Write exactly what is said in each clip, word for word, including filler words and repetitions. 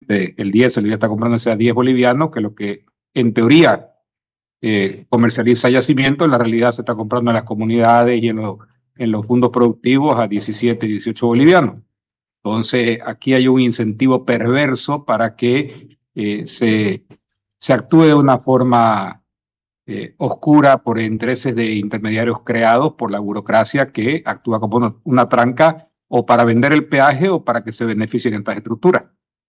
actualmente el diésel ya está comprándose a diez bolivianos, que lo que en teoría eh, comercializa yacimiento, en la realidad se está comprando en las comunidades y en, lo, en los fondos productivos a diecisiete, dieciocho bolivianos. Entonces, aquí hay un incentivo perverso para que eh, se, se actúe de una forma eh, oscura por intereses de intermediarios creados por la burocracia que actúa como una, una tranca o para vender el peaje o para que se beneficien en estas estructuras.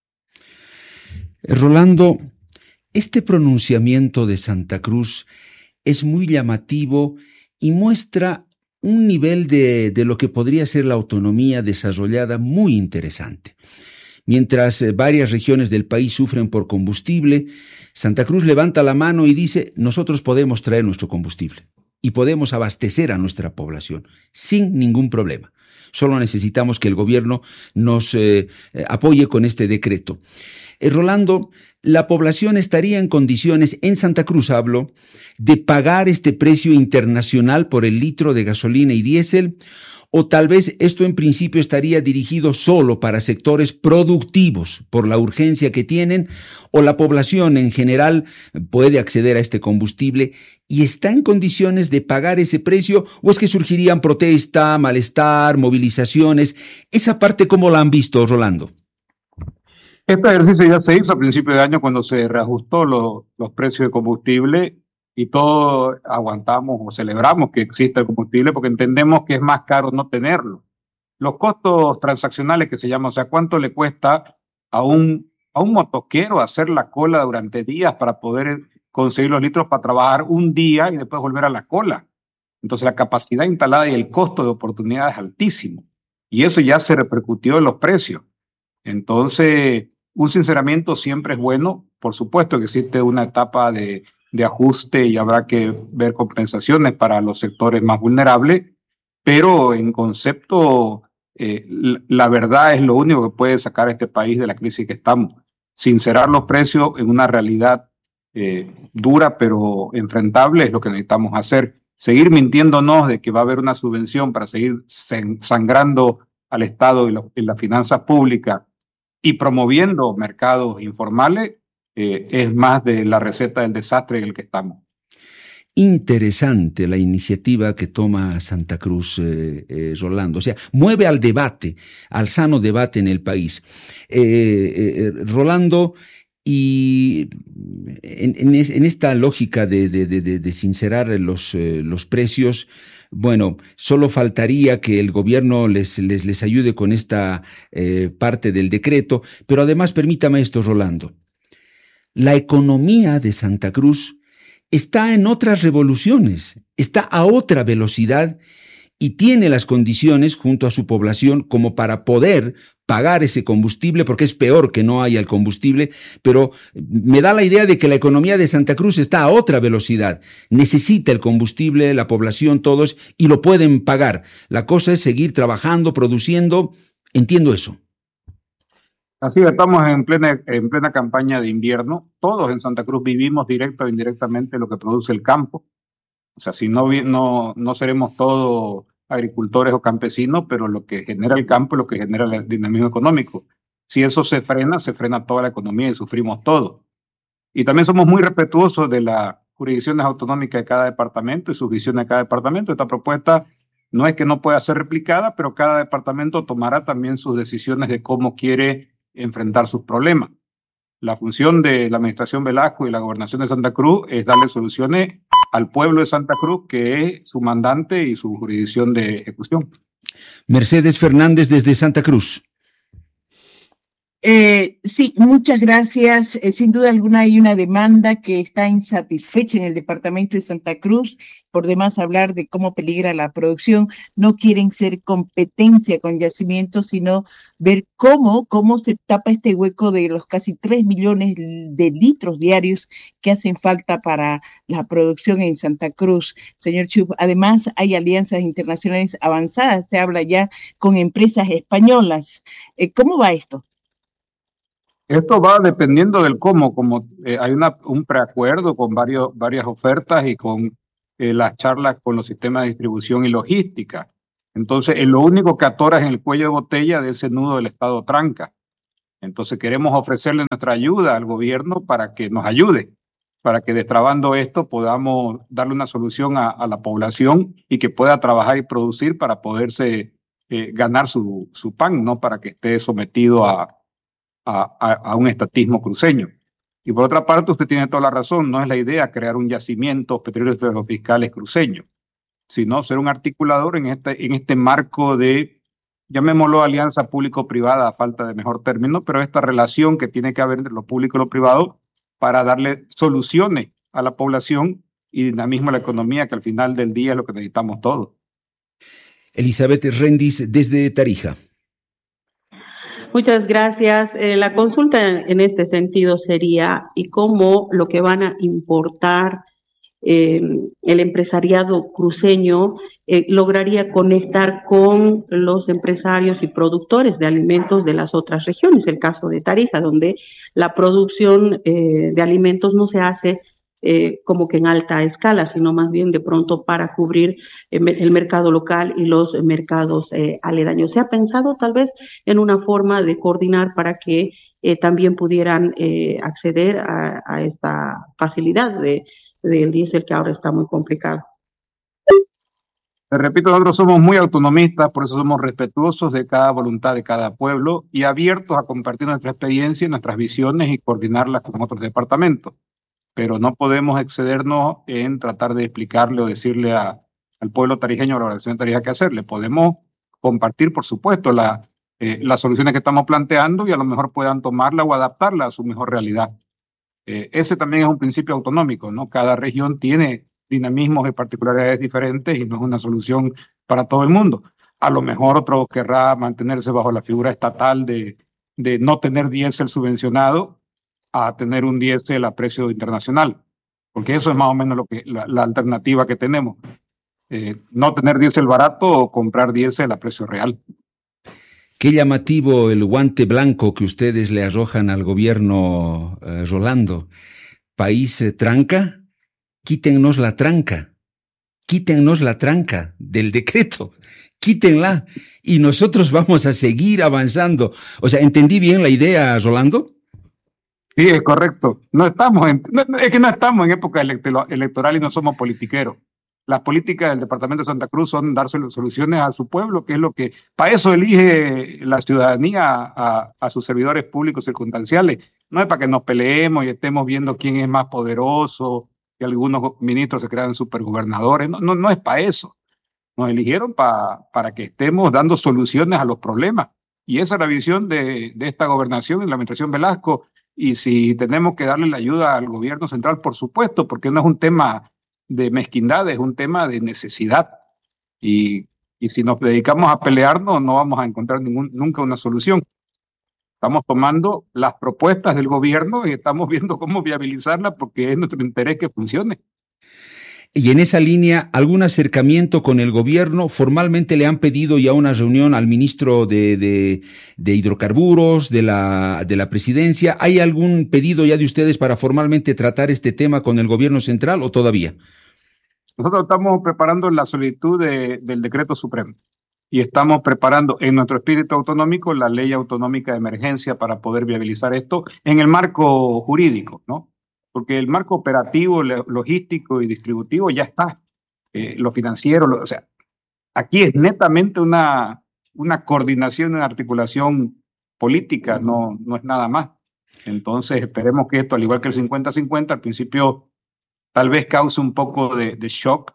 Rolando, este pronunciamiento de Santa Cruz es muy llamativo y muestra un nivel de, de lo que podría ser la autonomía desarrollada muy interesante. Mientras eh, varias regiones del país sufren por combustible, Santa Cruz levanta la mano y dice: nosotros podemos traer nuestro combustible y podemos abastecer a nuestra población sin ningún problema. Solo necesitamos que el gobierno nos eh, apoye con este decreto. Eh, Rolando, la población estaría en condiciones, en Santa Cruz hablo, de pagar este precio internacional por el litro de gasolina y diésel, o tal vez esto en principio estaría dirigido solo para sectores productivos por la urgencia que tienen, o la población en general puede acceder a este combustible y está en condiciones de pagar ese precio, o es que surgirían protesta, malestar, movilizaciones. Esa parte, ¿cómo la han visto, Rolando? Este ejercicio ya se hizo a principio de año cuando se reajustó lo, los precios de combustible y todos aguantamos o celebramos que exista el combustible porque entendemos que es más caro no tenerlo. Los costos transaccionales que se llaman, o sea, cuánto le cuesta a un, a un motoquero hacer la cola durante días para poder conseguir los litros para trabajar un día y después volver a la cola. Entonces la capacidad instalada y el costo de oportunidad es altísimo y eso ya se repercutió en los precios. Entonces, un sinceramiento siempre es bueno. Por supuesto que existe una etapa de, de ajuste y habrá que ver compensaciones para los sectores más vulnerables, pero en concepto, eh, la verdad es lo único que puede sacar a este país de la crisis que estamos. Sincerar los precios en una realidad eh, dura pero enfrentable es lo que necesitamos hacer. Seguir mintiéndonos de que va a haber una subvención para seguir sangrando al Estado y, lo, y las finanzas públicas y promoviendo mercados informales, eh, es más de la receta del desastre en el que estamos. Interesante la iniciativa que toma Santa Cruz, eh, eh, Rolando. O sea, mueve al debate, al sano debate en el país. Eh, eh, Rolando, y en, en, es, en esta lógica de, de, de, de sincerar los, eh, los precios, bueno, solo faltaría que el gobierno les, les, les ayude con esta eh, parte del decreto, pero además permítame esto, Rolando. La economía de Santa Cruz está en otras revoluciones, está a otra velocidad y tiene las condiciones junto a su población como para poder pagar ese combustible, porque es peor que no haya el combustible, pero me da la idea de que la economía de Santa Cruz está a otra velocidad. Necesita el combustible, la población, todos, y lo pueden pagar. La cosa es seguir trabajando, produciendo. Entiendo eso. Así estamos en plena, en plena campaña de invierno. Todos en Santa Cruz vivimos directa o indirectamente lo que produce el campo. O sea, si no, no, no seremos todos agricultores o campesinos, pero lo que genera el campo es lo que genera el dinamismo económico. Si eso se frena, se frena toda la economía y sufrimos todo. Y también somos muy respetuosos de las jurisdicciones autonómicas de cada departamento y sus visiones de cada departamento. Esta propuesta no es que no pueda ser replicada, pero cada departamento tomará también sus decisiones de cómo quiere enfrentar sus problemas. La función de la Administración Velasco y la Gobernación de Santa Cruz es darle soluciones al pueblo de Santa Cruz, que es su mandante y su jurisdicción de ejecución. Mercedes Fernández desde Santa Cruz. Eh, sí, muchas gracias. Eh, sin duda alguna hay una demanda que está insatisfecha en el departamento de Santa Cruz. Por demás hablar de cómo peligra la producción, no quieren ser competencia con yacimientos, sino ver cómo, cómo se tapa este hueco de los casi tres millones de litros diarios que hacen falta para la producción en Santa Cruz. Señor Chup, además hay alianzas internacionales avanzadas, se habla ya con empresas españolas. Eh, ¿Cómo va esto? Esto va dependiendo del cómo, como eh, hay una, un preacuerdo con varios, varias ofertas y con eh, las charlas con los sistemas de distribución y logística. Entonces, es lo único que atora es en el cuello de botella de ese nudo del Estado tranca. Entonces queremos ofrecerle nuestra ayuda al gobierno para que nos ayude, para que destrabando esto podamos darle una solución a, a la población y que pueda trabajar y producir para poderse eh, ganar su, su pan, no para que esté sometido a, a, a, a un estatismo cruceño. Y por otra parte, usted tiene toda la razón, no es la idea crear un yacimiento petrolíferos fiscales cruceño, sino ser un articulador en este, en este marco de, llamémoslo alianza público-privada a falta de mejor término, pero esta relación que tiene que haber entre lo público y lo privado para darle soluciones a la población y dinamismo a la economía, que al final del día es lo que necesitamos todos. Elizabeth Rendis, desde Tarija. Muchas gracias. Eh, la consulta en, en este sentido sería, ¿y cómo lo que van a importar eh, el empresariado cruceño eh, lograría conectar con los empresarios y productores de alimentos de las otras regiones? El caso de Tarija, donde la producción eh, de alimentos no se hace eh, como que en alta escala, sino más bien de pronto para cubrir eh, el mercado local y los mercados eh, aledaños. ¿Se ha pensado tal vez en una forma de coordinar para que eh, también pudieran eh, acceder a, a esta facilidad de, del diésel, que ahora está muy complicado? Te repito, nosotros somos muy autonomistas, por eso somos respetuosos de cada voluntad de cada pueblo y abiertos a compartir nuestra experiencia y nuestras visiones y coordinarlas con otros departamentos. Pero no podemos excedernos en tratar de explicarle o decirle a, al pueblo tarijeño o a la organización de Tarija qué hacerle. Podemos compartir, por supuesto, la, eh, las soluciones que estamos planteando y a lo mejor puedan tomarla o adaptarla a su mejor realidad. Eh, ese también es un principio autonómico, ¿no? Cada región tiene dinamismos y particularidades diferentes y no es una solución para todo el mundo. A lo mejor otro querrá mantenerse bajo la figura estatal de, de no tener diésel subvencionado a tener un diésel a precio internacional, porque eso es más o menos lo que, la, la alternativa que tenemos. Eh, no tener diésel barato o comprar diésel a precio real. Qué llamativo el guante blanco que ustedes le arrojan al gobierno, eh, Rolando. País eh, tranca, quítennos la tranca, quítennos la tranca del decreto, quítenla y nosotros vamos a seguir avanzando. O sea, ¿entendí bien la idea, Rolando? Sí, es correcto. No estamos en, no, es que no estamos en época electoral y no somos politiqueros. Las políticas del departamento de Santa Cruz son dar soluciones a su pueblo, que es lo que, para eso elige la ciudadanía a, a sus servidores públicos circunstanciales. No es para que nos peleemos y estemos viendo quién es más poderoso, que algunos ministros se crean supergobernadores. No, no, no es para eso. Nos eligieron pa, para que estemos dando soluciones a los problemas. Y esa es la visión de, de esta gobernación y la administración Velasco. Y si tenemos que darle la ayuda al gobierno central, por supuesto, porque no es un tema de mezquindad, es un tema de necesidad. Y, y si nos dedicamos a pelearnos, no vamos a encontrar ningún, nunca una solución. Estamos tomando las propuestas del gobierno y estamos viendo cómo viabilizarlas porque es nuestro interés que funcione. Y en esa línea, ¿algún acercamiento con el gobierno? Formalmente le han pedido ya una reunión al ministro de, de, de Hidrocarburos, de la, de la presidencia. ¿Hay algún pedido ya de ustedes para formalmente tratar este tema con el gobierno central o todavía? Nosotros estamos preparando la solicitud de, del decreto supremo y estamos preparando en nuestro espíritu autonómico la ley autonómica de emergencia para poder viabilizar esto en el marco jurídico, ¿no? Porque el marco operativo, logístico y distributivo ya está. Eh, lo financiero, lo, o sea, aquí es netamente una, una coordinación, una articulación política, no, no es nada más. Entonces esperemos que esto, al igual que el cincuenta cincuenta, al principio tal vez cause un poco de, de shock,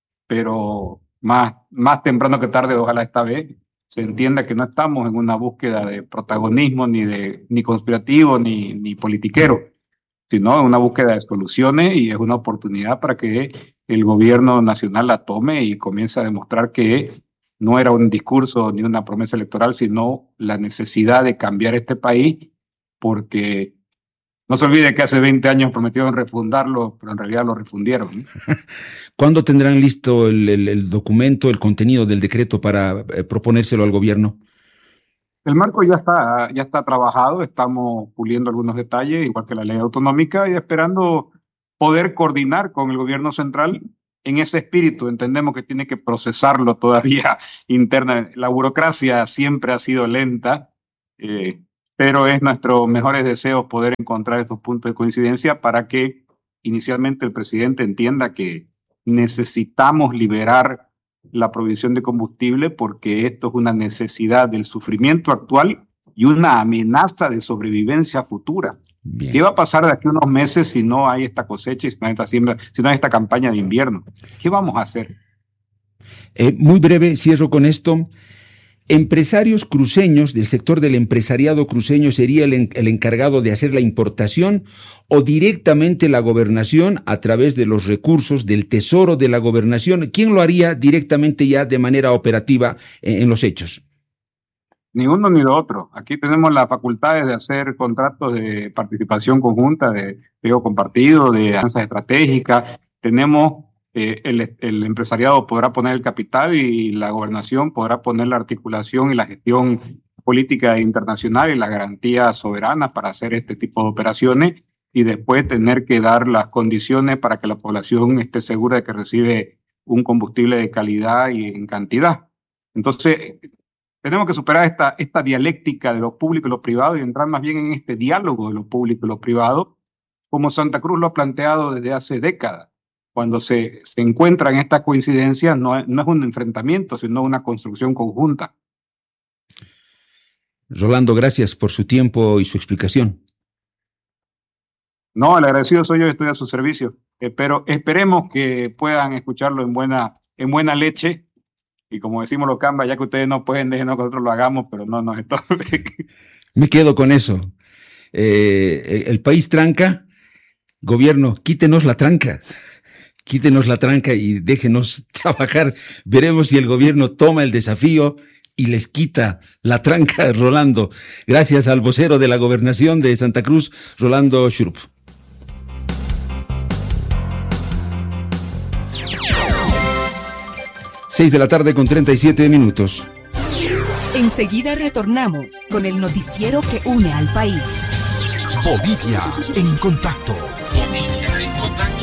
pero más, más temprano que tarde, ojalá esta vez, se entienda que no estamos en una búsqueda de protagonismo, ni, de, ni conspirativo, ni, ni politiquero, sino una búsqueda de soluciones y es una oportunidad para que el gobierno nacional la tome y comience a demostrar que no era un discurso ni una promesa electoral, sino la necesidad de cambiar este país, porque no se olvide que hace veinte años prometieron refundarlo, pero en realidad lo refundieron, ¿no? ¿Cuándo tendrán listo el, el, el documento, el contenido del decreto para eh, proponérselo al gobierno? El marco ya está, ya está trabajado, estamos puliendo algunos detalles, igual que la ley autonómica, y esperando poder coordinar con el gobierno central en ese espíritu. Entendemos que tiene que procesarlo todavía interna. La burocracia siempre ha sido lenta, eh, pero es nuestros mejores deseos poder encontrar estos puntos de coincidencia para que inicialmente el presidente entienda que necesitamos liberar la provisión de combustible porque esto es una necesidad del sufrimiento actual y una amenaza de sobrevivencia futura. Bien. ¿Qué va a pasar de aquí a unos meses si no hay esta cosecha y si no hay esta siembra, si no hay esta campaña de invierno? ¿Qué vamos a hacer? Eh, muy breve, cierro con esto. Empresarios cruceños, del sector del empresariado cruceño, ¿sería el, en, el encargado de hacer la importación o directamente la gobernación a través de los recursos del tesoro de la gobernación? ¿Quién lo haría directamente ya de manera operativa en, en los hechos? Ni uno ni lo otro. Aquí tenemos las facultades de hacer contratos de participación conjunta, de pego compartido, de alianzas estratégicas. Tenemos, eh, el, el empresariado podrá poner el capital y la gobernación podrá poner la articulación y la gestión política internacional y las garantías soberanas para hacer este tipo de operaciones y después tener que dar las condiciones para que la población esté segura de que recibe un combustible de calidad y en cantidad. Entonces, tenemos que superar esta, esta dialéctica de lo público y lo privado y entrar más bien en este diálogo de lo público y lo privado, como Santa Cruz lo ha planteado desde hace décadas. Cuando se, se encuentran estas coincidencias, no, no es un enfrentamiento, sino una construcción conjunta. Rolando, gracias por su tiempo y su explicación. No, el agradecido soy yo y estoy a su servicio. Espero, esperemos que puedan escucharlo en buena, en buena leche. Y como decimos los cambas, ya que ustedes no pueden, déjenos que nosotros lo hagamos, pero no nos estorbe. Me quedo con eso. Eh, el país tranca, gobierno, quítenos la tranca. Quítenos la tranca y déjenos trabajar. Veremos si el gobierno toma el desafío y les quita la tranca, Rolando. Gracias al vocero de la Gobernación de Santa Cruz, Rolando Schurup. Seis de la tarde con treinta y siete minutos. Enseguida retornamos con el noticiero que une al país. Bolivia en contacto. Bolivia en contacto.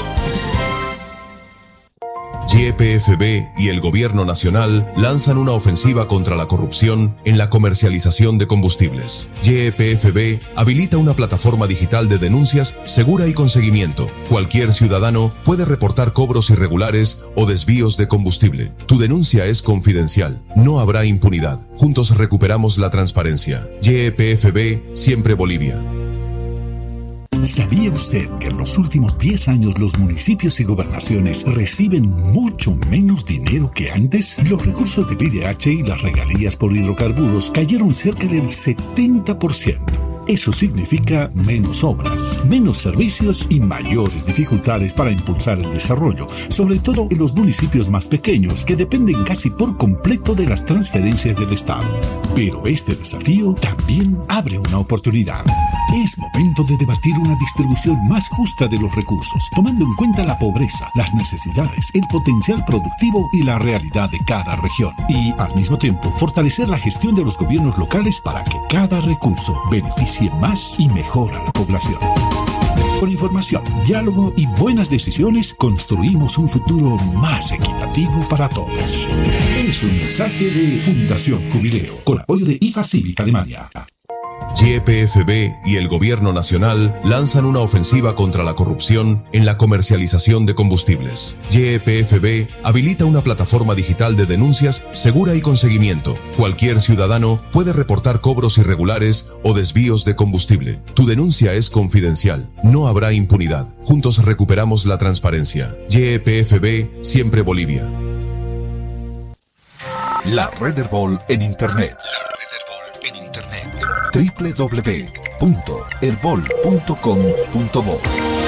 Y E P F B y el Gobierno Nacional lanzan una ofensiva contra la corrupción en la comercialización de combustibles. Y E P F B habilita una plataforma digital de denuncias segura y con seguimiento. Cualquier ciudadano puede reportar cobros irregulares o desvíos de combustible. Tu denuncia es confidencial. No habrá impunidad. Juntos recuperamos la transparencia. Y E P F B, siempre Bolivia. ¿Sabía usted que en los últimos diez años los municipios y gobernaciones reciben mucho menos dinero que antes? Los recursos del I D H y las regalías por hidrocarburos cayeron cerca del setenta por ciento. Eso significa menos obras, menos servicios y mayores dificultades para impulsar el desarrollo, sobre todo en los municipios más pequeños que dependen casi por completo de las transferencias del Estado. Pero este desafío también abre una oportunidad. Es momento de debatir una distribución más justa de los recursos, tomando en cuenta la pobreza, las necesidades, el potencial productivo y la realidad de cada región. Y, al mismo tiempo, fortalecer la gestión de los gobiernos locales para que cada recurso beneficie más y mejor a la población. Con información, diálogo y buenas decisiones, construimos un futuro más equitativo para todos. Es un mensaje de Fundación Jubileo, con apoyo de I F A Civic Alemania. Y E P F B y el Gobierno Nacional lanzan una ofensiva contra la corrupción en la comercialización de combustibles. Y E P F B habilita una plataforma digital de denuncias segura y con seguimiento. Cualquier ciudadano puede reportar cobros irregulares o desvíos de combustible. Tu denuncia es confidencial. No habrá impunidad. Juntos recuperamos la transparencia. Y E P F B, siempre Bolivia. La Red Herbol en Internet. doble u doble u doble u punto herbol punto com punto bo.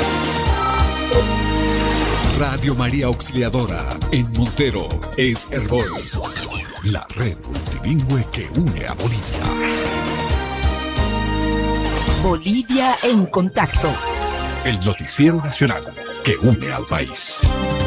Radio María Auxiliadora en Montero es Herbol, la red multilingüe que une a Bolivia. Bolivia en contacto. El noticiero nacional que une al país.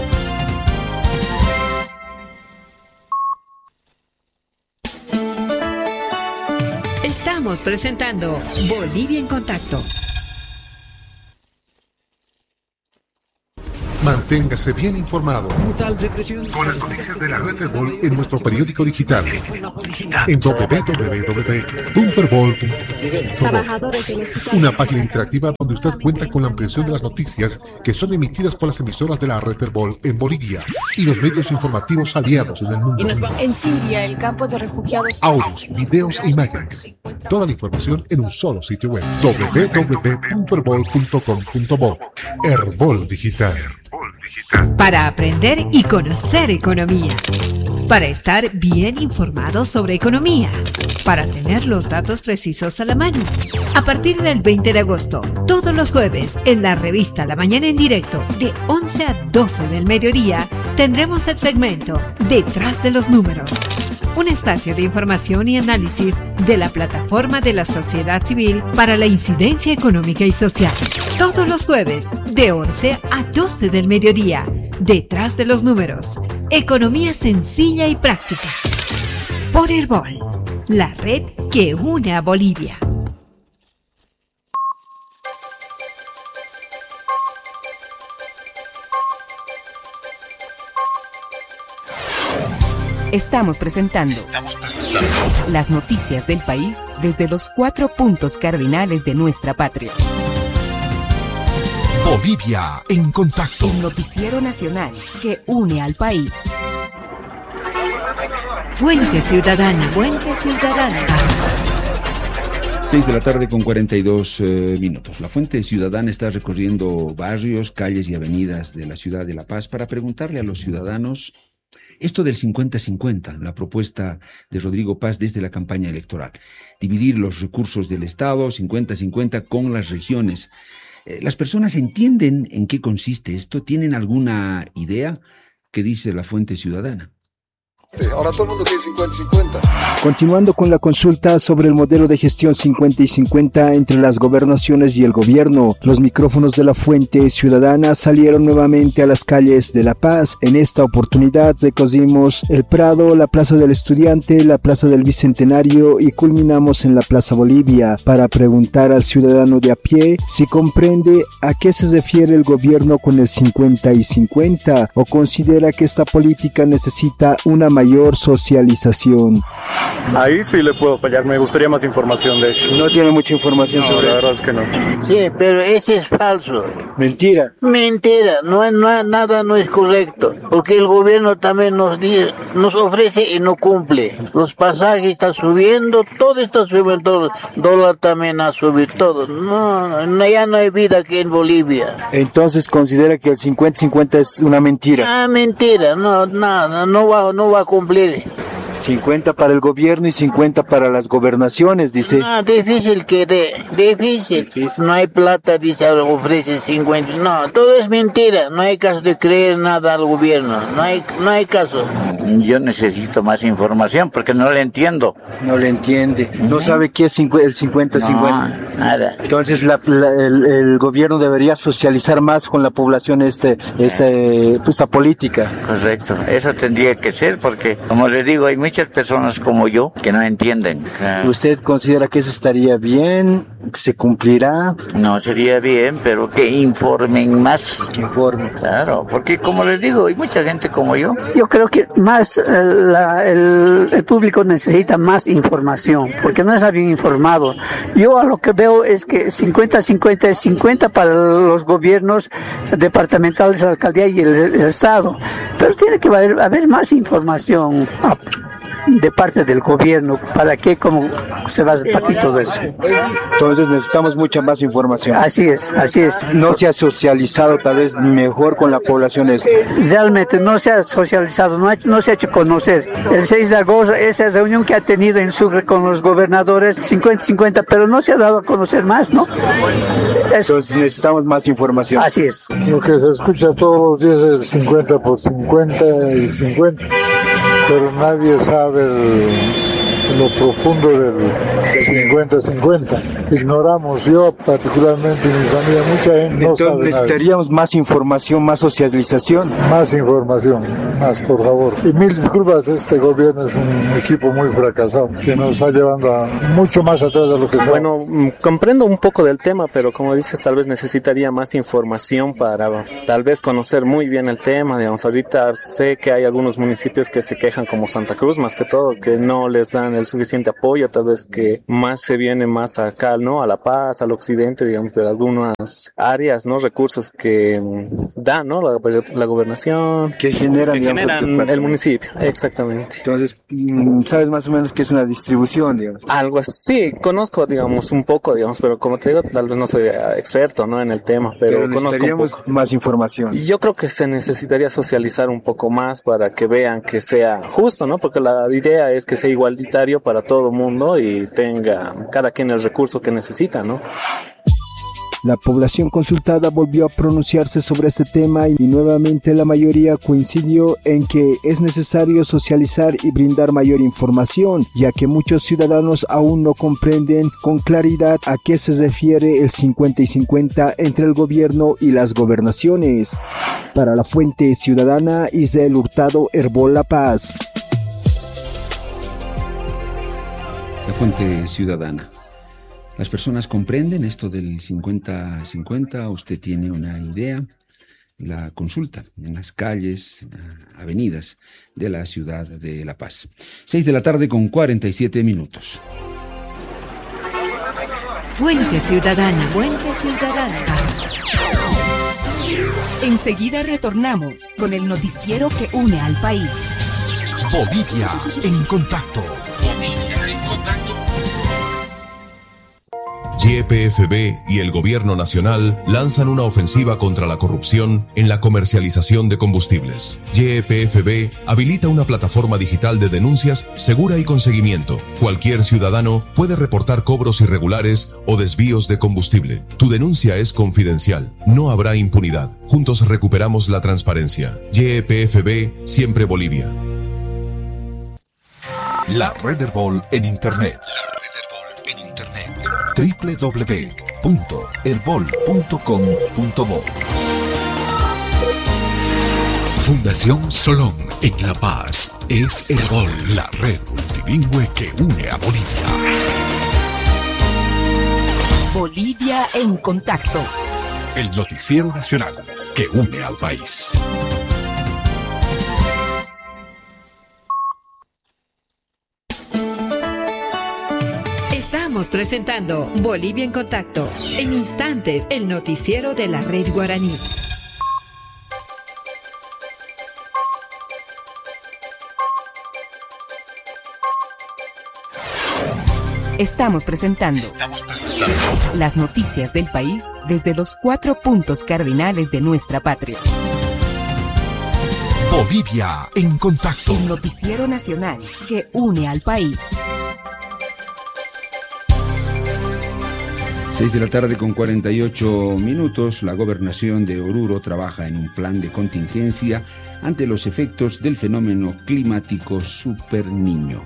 Estamos presentando Bolivia en contacto. Manténgase bien informado con las noticias de la red Herbol en nuestro periódico digital en doble u doble u doble u punto herbol punto com. Una página interactiva donde usted cuenta con la ampliación de las noticias que son emitidas por las emisoras de la red Herbol en Bolivia y los medios informativos aliados en el mundo. En Siria, el campo de refugiados. Audios, videos e imágenes. Toda la información en un solo sitio web. doble u doble u doble u punto herbol punto com punto bo. Herbol Digital. Para aprender y conocer economía. Para estar bien informados sobre economía. Para tener los datos precisos a la mano. A partir del veinte de agosto, todos los jueves, en la revista La Mañana en Directo, de once a doce del mediodía, tendremos el segmento Detrás de los Números. Un espacio de información y análisis de la plataforma de la sociedad civil para la incidencia económica y social. Todos los jueves, de once a doce del mediodía, Detrás de los Números. Economía sencilla y práctica. Por Herbol, la red que une a Bolivia. Estamos presentando, Estamos presentando las noticias del país desde los cuatro puntos cardinales de nuestra patria. Bolivia en contacto. El noticiero nacional que une al país. Fuente Ciudadana. Fuente Ciudadana. seis de la tarde con cuarenta y dos eh, minutos. La Fuente Ciudadana está recorriendo barrios, calles y avenidas de la ciudad de La Paz para preguntarle a los ciudadanos esto del cincuenta cincuenta, la propuesta de Rodrigo Paz desde la campaña electoral. Dividir los recursos del Estado cincuenta cincuenta con las regiones. Eh, ¿Las personas entienden en qué consiste esto? ¿Tienen alguna idea? ¿Qué dice la Fuente Ciudadana? Ahora todo el mundo quiere cincuenta cincuenta. Continuando con la consulta sobre el modelo de gestión cincuenta y cincuenta entre las gobernaciones y el gobierno, los micrófonos de la Fuente Ciudadana salieron nuevamente a las calles de La Paz. En esta oportunidad recorrimos el Prado, la Plaza del Estudiante, la Plaza del Bicentenario y culminamos en la Plaza Bolivia para preguntar al ciudadano de a pie si comprende a qué se refiere el gobierno con el cincuenta y cincuenta o considera que esta política necesita una mayor socialización. Ahí sí le puedo fallar, me gustaría más información, de hecho. No tiene mucha información no, sobre la eso. verdad es que no. Sí, pero ese es falso. Mentira. Mentira, no es no, nada no es correcto, porque el gobierno también nos dice, nos ofrece y no cumple. Los pasajes están subiendo, todo está subiendo, todo, dólar también ha subido todo. No, no, ya no hay vida aquí en Bolivia. Entonces considera que el cincuenta cincuenta es una mentira. Ah, mentira, no, nada, no va, no va a cumplir. cincuenta para el gobierno y cincuenta para las gobernaciones, dice. No, difícil que de, difícil. difícil. No hay plata, dice, ofrece cincuenta. No, todo es mentira. No hay caso de creer nada al gobierno. No hay, no hay caso. Yo necesito más información porque no le entiendo. No le entiende. Uh-huh. No sabe qué es el cincuenta cincuenta. No, nada. Entonces la, la, el, el gobierno debería socializar más con la población este, este, esta política. Correcto. Eso tendría que ser porque, como le digo, hay muchas personas como yo que no entienden. ¿Usted considera que eso estaría bien? ¿Se cumplirá? No, sería bien, pero que informen más. Que informen. Claro, porque como les digo, hay mucha gente como yo. Yo creo que más eh, la, el, el público necesita más información, porque no está bien informado. Yo a lo que veo es que cincuenta cincuenta es cincuenta para los gobiernos departamentales, la alcaldía y el, el Estado, pero tiene que haber, haber más información de parte del gobierno, para qué, cómo se va a repartir todo eso. Entonces necesitamos mucha más información. Así es, así es. No se ha socializado tal vez mejor con la población esto. Realmente no se ha socializado, no, ha, no se ha hecho conocer. El seis de agosto, esa reunión que ha tenido en Sucre con los gobernadores, cincuenta cincuenta, pero no se ha dado a conocer más, ¿no? Eso. Entonces necesitamos más información. Así es. Lo que se escucha todos los días es cincuenta por cincuenta y cincuenta. Pero nadie sabe el, lo profundo del, cincuenta cincuenta. Ignoramos, yo particularmente, mi familia, mucha gente no Entonces, sabe necesitaríamos nada. más información, más socialización. Más información, más por favor. Y mil disculpas, este gobierno es un equipo muy fracasado, que nos está llevando a mucho más atrás de lo que está. Bueno, comprendo un poco del tema, pero como dices, tal vez necesitaría más información para tal vez conocer muy bien el tema. Digamos, ahorita sé que hay algunos municipios que se quejan, como Santa Cruz, más que todo, que no les dan el suficiente apoyo, tal vez que más se viene más acá, ¿no? A La Paz, al occidente, digamos, de algunas áreas, ¿no? Recursos que dan, ¿no? La, la gobernación. Que generan, que digamos, generan el municipio, exactamente. Entonces, ¿sabes más o menos qué es una distribución, digamos? Algo así, conozco, digamos, un poco, digamos, pero como te digo, tal vez no soy experto, ¿no? En el tema, pero, pero conozco un poco. Más información. Y yo creo que se necesitaría socializar un poco más para que vean que sea justo, ¿no? Porque la idea es que sea igualitario para todo mundo y tenga cada quien el recurso que necesita, ¿no? La población consultada volvió a pronunciarse sobre este tema y nuevamente la mayoría coincidió en que es necesario socializar y brindar mayor información, ya que muchos ciudadanos aún no comprenden con claridad a qué se refiere el cincuenta y cincuenta entre el gobierno y las gobernaciones. Para la Fuente Ciudadana, Israel Hurtado, Herbol La Paz. La Fuente Ciudadana. ¿Las personas comprenden esto del cincuenta cincuenta? ¿Usted tiene una idea? La consulta en las calles, avenidas de la ciudad de La Paz. Seis de la tarde con cuarenta y siete minutos. Fuente Ciudadana. Fuente Ciudadana. Enseguida retornamos con el noticiero que une al país. Bolivia en contacto. Y E P F B y el Gobierno Nacional lanzan una ofensiva contra la corrupción en la comercialización de combustibles. Y E P F B habilita una plataforma digital de denuncias segura y con seguimiento. Cualquier ciudadano puede reportar cobros irregulares o desvíos de combustible. Tu denuncia es confidencial. No habrá impunidad. Juntos recuperamos la transparencia. Y E P F B, siempre Bolivia. La Red Herbol en Internet. doble u doble u doble u punto herbol punto com punto bo. Fundación Solón en La Paz es Herbol, la red multilingüe que une a Bolivia. Bolivia en contacto. El noticiero nacional que une al país. Estamos presentando Bolivia en Contacto. En instantes, el noticiero de la Red Guaraní. Estamos presentando, Estamos presentando las noticias del país desde los cuatro puntos cardinales de nuestra patria. Bolivia en Contacto. El noticiero nacional que une al país. Seis de la tarde con cuarenta y ocho minutos, la gobernación de Oruro trabaja en un plan de contingencia ante los efectos del fenómeno climático Super Niño.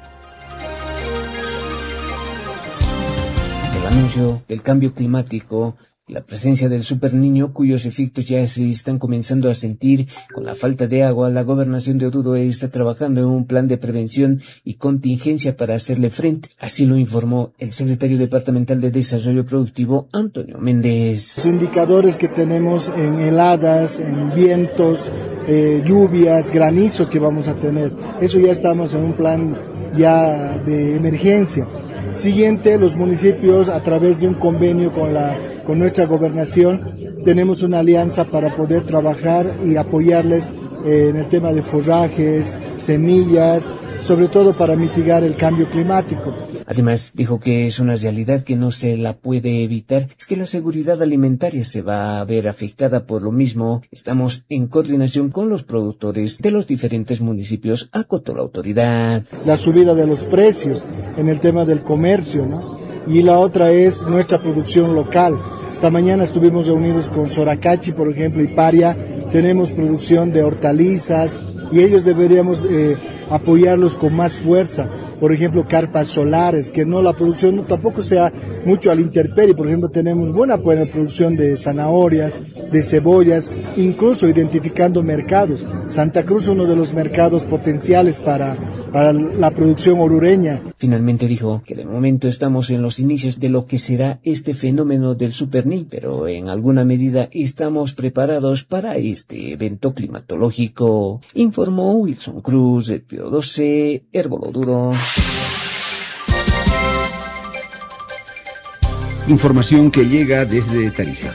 El anuncio del cambio climático, la presencia del Super Niño, cuyos efectos ya se están comenzando a sentir con la falta de agua, la gobernación de Oruro está trabajando en un plan de prevención y contingencia para hacerle frente. Así lo informó el secretario departamental de Desarrollo Productivo, Antonio Méndez. Los indicadores que tenemos en heladas, en vientos, eh, lluvias, granizo que vamos a tener, eso ya estamos en un plan ya de emergencia. Siguiente, los municipios, a través de un convenio con la con nuestra gobernación, tenemos una alianza para poder trabajar y apoyarles eh, en el tema de forrajes, semillas, sobre todo para mitigar el cambio climático. Además, dijo que es una realidad que no se la puede evitar, es que la seguridad alimentaria se va a ver afectada. Por lo mismo, estamos en coordinación con los productores de los diferentes municipios, acotó la autoridad. La subida de los precios en el tema del comercio, ¿no? Y la otra es nuestra producción local. Esta mañana estuvimos reunidos con Soracachi, por ejemplo, y Paria. Tenemos producción de hortalizas y ellos deberíamos eh, apoyarlos con más fuerza por ejemplo, carpas solares, que no la producción no, tampoco sea mucho a la intemperie. Por ejemplo, tenemos buena, buena producción de zanahorias, de cebollas, incluso identificando mercados. Santa Cruz es uno de los mercados potenciales para, para la producción orureña. Finalmente dijo que de momento estamos en los inicios de lo que será este fenómeno del Superní, pero en alguna medida estamos preparados para este evento climatológico, informó Wilson Cruz, el Pío doce, Herbolo Duro. Información que llega desde Tarija.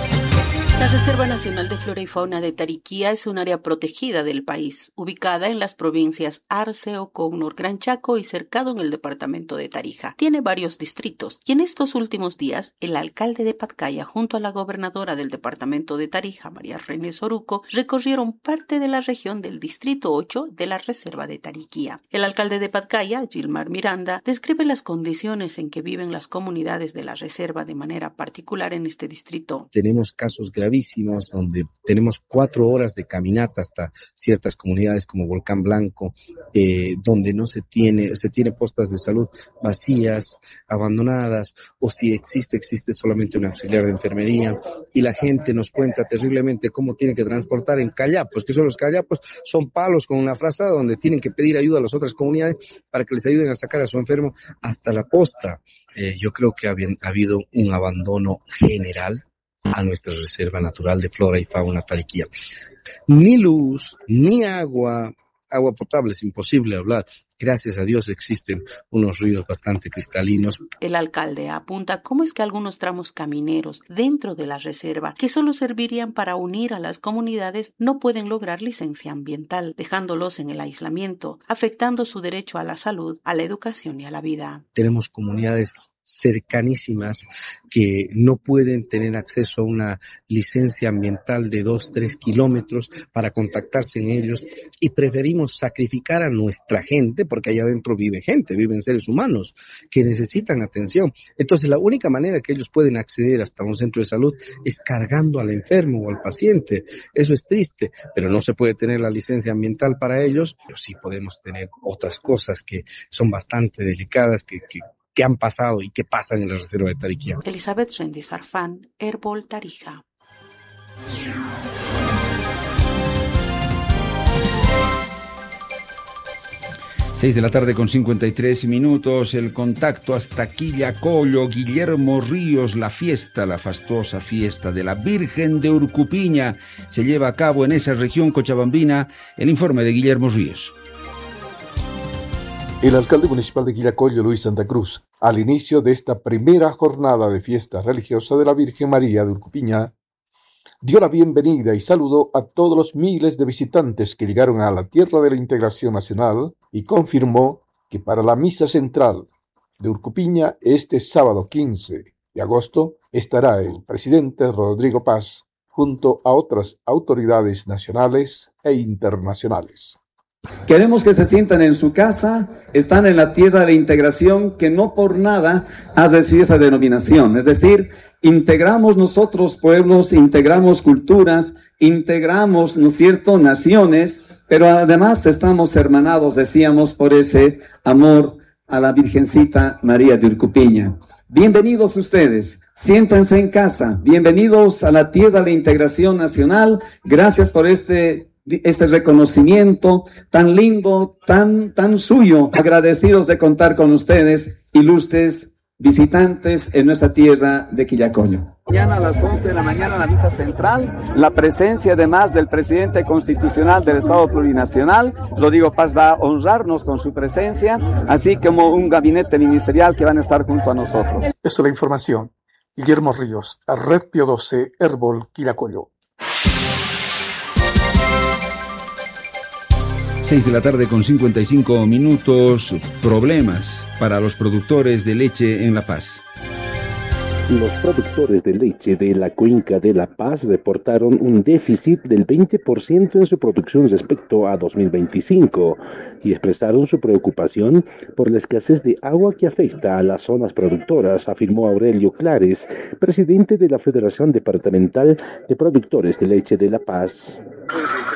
La Reserva Nacional de Flora y Fauna de Tariquía es un área protegida del país, ubicada en las provincias Arce, Ocognor, Gran Chaco y cercado en el departamento de Tarija. Tiene varios distritos y en estos últimos días el alcalde de Patcaya junto a la gobernadora del departamento de Tarija, María René Soruco, recorrieron parte de la región del distrito ocho de la Reserva de Tariquía. El alcalde de Patcaya, Gilmar Miranda, describe las condiciones en que viven las comunidades de la reserva de manera particular en este distrito. Tenemos casos graves donde tenemos cuatro horas de caminata hasta ciertas comunidades como Volcán Blanco, eh, donde no se tiene, se tiene postas de salud vacías, abandonadas, o si existe, existe solamente un auxiliar de enfermería, y la gente nos cuenta terriblemente cómo tiene que transportar en callapos, que son los callapos, son palos con una frazada donde tienen que pedir ayuda a las otras comunidades para que les ayuden a sacar a su enfermo hasta la posta. Eh, yo creo que ha, ha habido un abandono general a nuestra reserva natural de flora y fauna Tariquía. Ni luz, ni agua, agua potable es imposible hablar. Gracias a Dios existen unos ríos bastante cristalinos. El alcalde apunta cómo es que algunos tramos camineros dentro de la reserva, que solo servirían para unir a las comunidades, no pueden lograr licencia ambiental, dejándolos en el aislamiento, afectando su derecho a la salud, a la educación y a la vida. Tenemos comunidades cercanísimas que no pueden tener acceso a una licencia ambiental de dos, tres kilómetros para contactarse en ellos, y preferimos sacrificar a nuestra gente porque allá adentro vive gente, viven seres humanos que necesitan atención. Entonces la única manera que ellos pueden acceder hasta un centro de salud es cargando al enfermo o al paciente. Eso es triste, pero no se puede tener la licencia ambiental para ellos, pero sí podemos tener otras cosas que son bastante delicadas, que, que que han pasado y que pasan en la reserva de Tariquía. Elizabeth Rendis Farfán, Herbol Tarija. Seis de la tarde con cincuenta y tres minutos, el contacto hasta Quillacollo, Guillermo Ríos, la fiesta, la fastuosa fiesta de la Virgen de Urcupiña se lleva a cabo en esa región cochabambina. El informe de Guillermo Ríos. El alcalde municipal de Quillacollo, Luis Santa Cruz, al inicio de esta primera jornada de fiesta religiosa de la Virgen María de Urcupiña, dio la bienvenida y saludó a todos los miles de visitantes que llegaron a la tierra de la integración nacional y confirmó que para la misa central de Urcupiña este sábado quince de agosto estará el presidente Rodrigo Paz junto a otras autoridades nacionales e internacionales. Queremos que se sientan en su casa, están en la tierra de la integración, que no por nada ha recibido esa denominación. Es decir, integramos nosotros pueblos, integramos culturas, integramos, ¿no es cierto?, naciones, pero además estamos hermanados, decíamos, por ese amor a la Virgencita María de Urcupiña. Bienvenidos ustedes, siéntense en casa, bienvenidos a la tierra de la integración nacional, gracias por este este reconocimiento tan lindo, tan, tan suyo. Agradecidos de contar con ustedes, ilustres visitantes en nuestra tierra de Quillacollo. Mañana a las once de la mañana la misa central, la presencia además del presidente constitucional del Estado Plurinacional, Rodrigo Paz, va a honrarnos con su presencia, así como un gabinete ministerial que van a estar junto a nosotros. Esa es la información. Guillermo Ríos, Red Pío doce, Herbol, Quillacollo. Seis de la tarde con cincuenta y cinco minutos. Problemas para los productores de leche en La Paz. Los productores de leche de la cuenca de La Paz reportaron un déficit del veinte por ciento en su producción respecto a dos mil veinticinco y expresaron su preocupación por la escasez de agua que afecta a las zonas productoras, afirmó Aurelio Clares, presidente de la Federación Departamental de Productores de Leche de La Paz.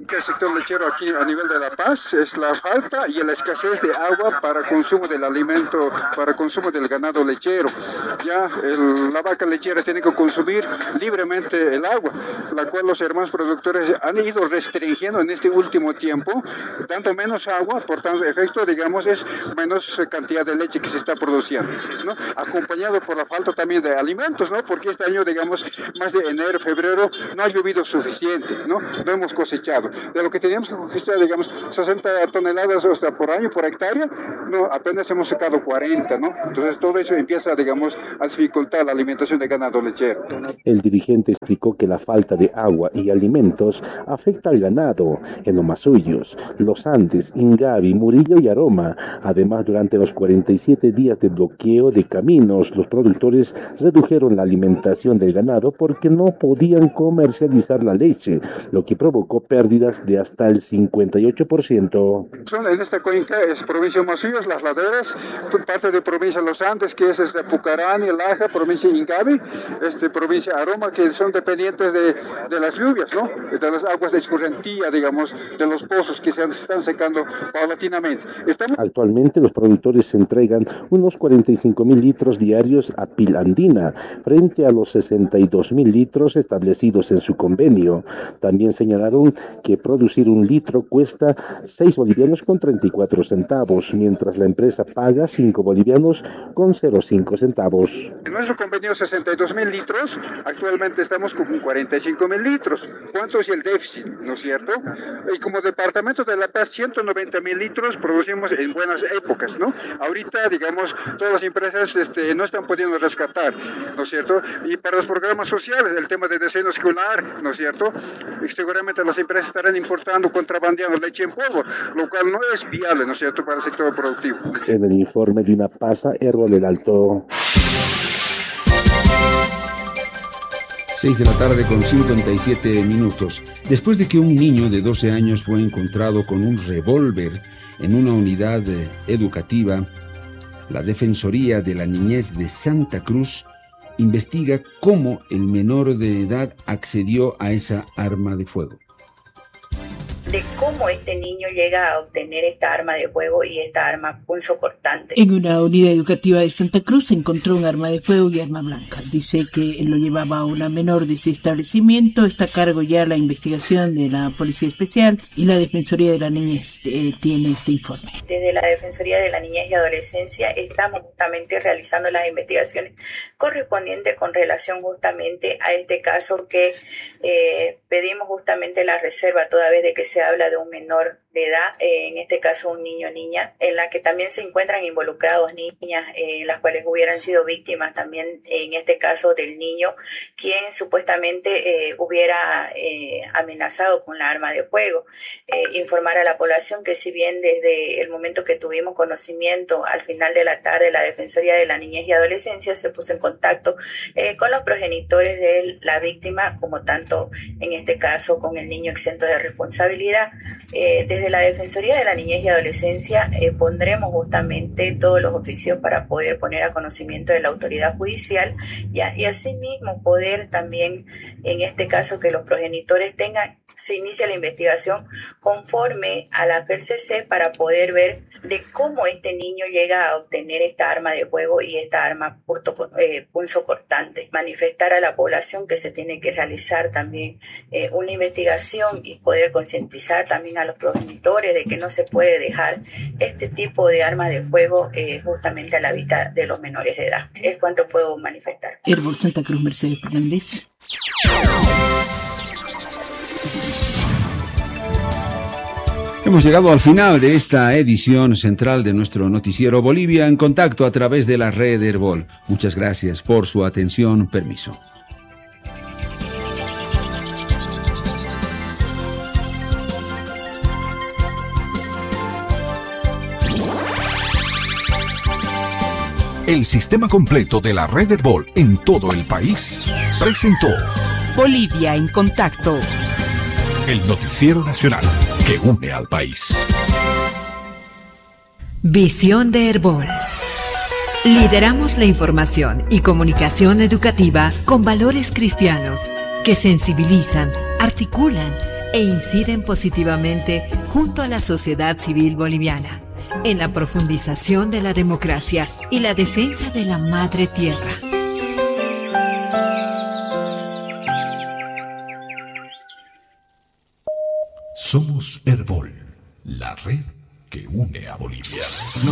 El sector lechero aquí a nivel de La Paz es la falta y la escasez de agua para consumo del alimento, para consumo del ganado lechero. Ya el, la vaca lechera tiene que consumir libremente el agua, la cual los hermanos productores han ido restringiendo en este último tiempo, dando menos agua, por tanto, efecto, digamos, es menos cantidad de leche que se está produciendo, ¿no? Acompañado por la falta también de alimentos, ¿no? Porque este año, digamos, más de enero, febrero, no ha llovido suficiente, ¿no? No hemos cosechado. De lo que teníamos que cosechar, digamos, sesenta toneladas o sea, por año, por hectárea, no, apenas hemos sacado cuarenta, ¿no? Entonces todo eso empieza, digamos, a dificultar la alimentación de ganado lechero. El dirigente explicó que la falta de agua y alimentos afecta al ganado en Omasuyos, Los Andes, Ingavi, Murillo y Aroma. Además, durante los cuarenta y siete días de bloqueo de caminos, los productores redujeron la alimentación del ganado porque no podían comercializar la leche, lo que provocó pérdidas de hasta el cincuenta y ocho por ciento. En esta cuenca es provincia de Omasuyos, Las Laderas, parte de provincia de Los Andes, que es este, Pucarán y Laja, provincia de Ingavi, este, provincia de Aroma, que son dependientes de, de las lluvias, ¿no? De las aguas de escurrentía, digamos, de los pozos que se están secando paulatinamente. Estamos... Actualmente los productores entregan unos cuarenta y cinco mil litros diarios a Pilandina, frente a los sesenta y dos mil litros establecidos en su convenio. También señalaron que producir un litro cuesta seis bolivianos con treinta y cuatro centavos, mientras la empresa paga cinco bolivianos con cero coma cinco centavos. En nuestro convenio sesenta y dos mil litros, actualmente estamos con cuarenta y cinco mil litros. ¿Cuánto es el déficit, no es cierto? Y como departamento de La Paz, ciento noventa mil litros producimos en buenas épocas, ¿no? Ahorita, digamos, todas las empresas este, no están pudiendo rescatar, ¿no es cierto? Y para los programas sociales, el tema de desayuno escolar, ¿no es cierto? Y seguramente las empresas estarán importando, contrabandeando leche en polvo, lo cual no es viable, ¿no es cierto?, para el sector productivo. En el informe de una pasa, Errol del Alto. seis de la tarde con cincuenta y siete minutos. Después de que un niño de doce años fue encontrado con un revólver en una unidad educativa, la Defensoría de la Niñez de Santa Cruz investiga cómo el menor de edad accedió a esa arma de fuego. De cómo este niño llega a obtener esta arma de fuego y esta arma punzocortante. En una unidad educativa de Santa Cruz se encontró un arma de fuego y arma blanca. Dice que lo llevaba una menor de ese establecimiento. Está a cargo ya la investigación de la Policía Especial y la Defensoría de la Niñez eh, tiene este informe. Desde la Defensoría de la Niñez y Adolescencia estamos justamente realizando las investigaciones correspondientes con relación justamente a este caso que eh, pedimos justamente la reserva toda vez de que se habla de un menor de edad, eh, en este caso un niño o niña, en la que también se encuentran involucrados niñas, eh, las cuales hubieran sido víctimas también, en este caso del niño, quien supuestamente eh, hubiera eh, amenazado con la arma de fuego. Eh, informar a la población que si bien desde el momento que tuvimos conocimiento, al final de la tarde, la Defensoría de la Niñez y Adolescencia se puso en contacto eh, con los progenitores de la víctima, como tanto en este caso con el niño exento de responsabilidad. Eh, desde la Defensoría de la Niñez y Adolescencia eh, pondremos justamente todos los oficios para poder poner a conocimiento de la autoridad judicial y, a, y asimismo poder también, en este caso, que los progenitores tengan, se inicia la investigación conforme a la F E L C C para poder ver de cómo este niño llega a obtener esta arma de fuego y esta arma eh, punzocortante. Manifestar a la población que se tiene que realizar también eh, una investigación y poder concientizar también a los progenitores de que no se puede dejar este tipo de armas de fuego eh, justamente a la vista de los menores de edad. Es cuanto puedo manifestar. Herbol Santa Cruz, Mercedes Fernández. Hemos llegado al final de esta edición central de nuestro noticiero Bolivia en Contacto a través de la red Herbol. Muchas gracias por su atención. Permiso. El sistema completo de la red Herbol en todo el país presentó Bolivia en Contacto, el noticiero nacional que une al país. Visión de Herbol. Lideramos la información y comunicación educativa con valores cristianos que sensibilizan, articulan e inciden positivamente junto a la sociedad civil boliviana en la profundización de la democracia y la defensa de la madre tierra. Somos Herbol, la red que une a Bolivia.